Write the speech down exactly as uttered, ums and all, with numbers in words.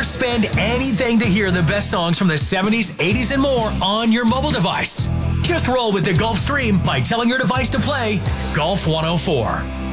spend anything to hear the best songs from the seventies, eighties, and more on your mobile device. Just roll with the Gulf Stream by telling your device to play Golf one oh four.